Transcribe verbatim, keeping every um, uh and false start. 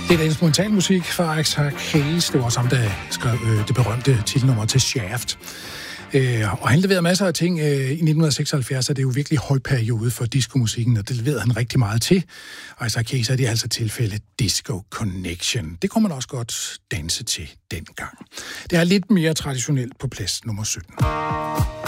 Det er instrumental musik fra Isaac Hayes. Det var også ham, der skrev øh, det berømte titelnummer til Shaft. Øh, og han leverede masser af ting. Øh, I nitten seksoghalvfjerds er det jo virkelig høj periode for diskomusikken, og det leverede han rigtig meget til. Og Isaac Hayes er det altså tilfældet Disco Connection. Det kunne man også godt danse til dengang. Det er lidt mere traditionelt på plads nummer sytten.